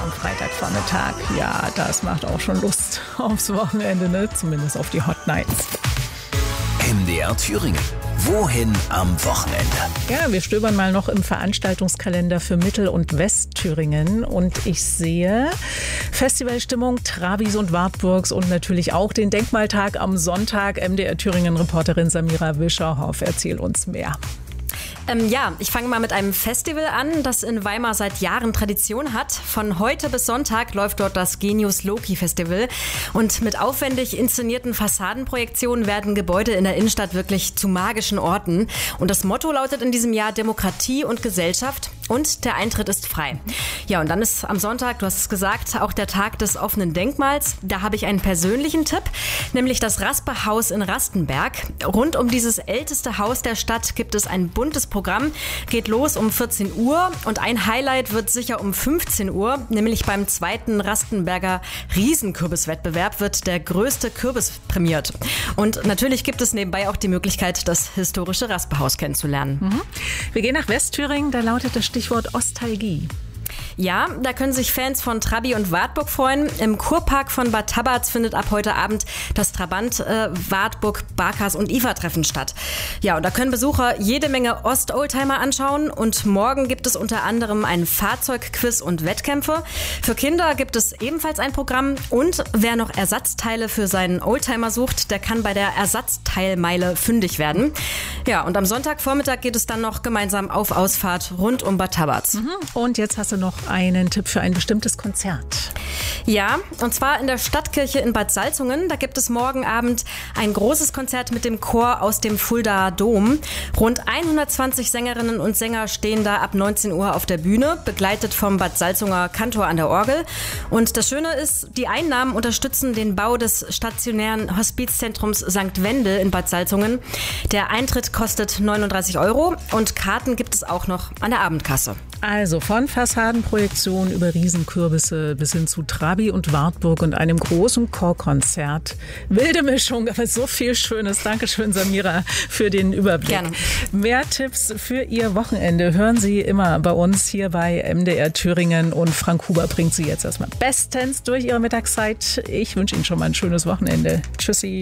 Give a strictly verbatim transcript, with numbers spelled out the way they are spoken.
am Freitagvormittag. Ja, das macht auch schon Lust aufs Wochenende, ne? Zumindest auf die Hot Nights. M D R Thüringen. Wohin am Wochenende? Ja, wir stöbern mal noch im Veranstaltungskalender für Mittel- und Westthüringen. Und ich sehe Festivalstimmung, Trabis und Wartburgs und natürlich auch den Denkmaltag am Sonntag. M D R Thüringen-Reporterin Samira Wischerhoff erzählt uns mehr. Ähm, ja, ich fange mal mit einem Festival an, das in Weimar seit Jahren Tradition hat. Von heute bis Sonntag läuft dort das Genius Loki Festival. Und mit aufwendig inszenierten Fassadenprojektionen werden Gebäude in der Innenstadt wirklich zu magischen Orten. Und das Motto lautet in diesem Jahr Demokratie und Gesellschaft. Und der Eintritt ist frei. Ja, und dann ist am Sonntag, du hast es gesagt, auch der Tag des offenen Denkmals. Da habe ich einen persönlichen Tipp, nämlich das Raspe-Haus in Rastenberg. Rund um dieses älteste Haus der Stadt gibt es ein buntes Programm. Geht los um vierzehn Uhr und ein Highlight wird sicher um fünfzehn Uhr, nämlich beim zweiten Rastenberger Riesenkürbiswettbewerb wird der größte Kürbis prämiert. Und natürlich gibt es nebenbei auch die Möglichkeit, das historische Raspe-Haus kennenzulernen. Mhm. Wir gehen nach Westthüringen, da lautet das Stichwort Ostalgie. Ja, da können sich Fans von Trabi und Wartburg freuen. Im Kurpark von Bad Tabatz findet ab heute Abend das Trabant, äh, Wartburg, Barkas und I F A-Treffen statt. Ja, und da können Besucher jede Menge Ost-Oldtimer anschauen. Und morgen gibt es unter anderem ein Fahrzeugquiz und Wettkämpfe. Für Kinder gibt es ebenfalls ein Programm. Und wer noch Ersatzteile für seinen Oldtimer sucht, der kann bei der Ersatzteilmeile fündig werden. Ja, und am Sonntagvormittag geht es dann noch gemeinsam auf Ausfahrt rund um Bad Tabatz. Mhm. Und jetzt hast du noch einen Tipp für ein bestimmtes Konzert. Ja, und zwar in der Stadtkirche in Bad Salzungen. Da gibt es morgen Abend ein großes Konzert mit dem Chor aus dem Fuldaer Dom. Rund hundertzwanzig Sängerinnen und Sänger stehen da ab neunzehn Uhr auf der Bühne, begleitet vom Bad Salzunger Kantor an der Orgel. Und das Schöne ist, die Einnahmen unterstützen den Bau des stationären Hospizzentrums Sankt Wendel in Bad Salzungen. Der Eintritt kostet neununddreißig Euro und Karten gibt es auch noch an der Abendkasse. Also von Fassadenprojektion über Riesenkürbisse bis hin zu Trabi und Wartburg und einem großen Chorkonzert. Wilde Mischung, aber so viel Schönes. Dankeschön, Samira, für den Überblick. Gerne. Mehr Tipps für Ihr Wochenende hören Sie immer bei uns hier bei M D R Thüringen. Und Frank Huber bringt Sie jetzt erstmal bestens durch Ihre Mittagszeit. Ich wünsche Ihnen schon mal ein schönes Wochenende. Tschüssi.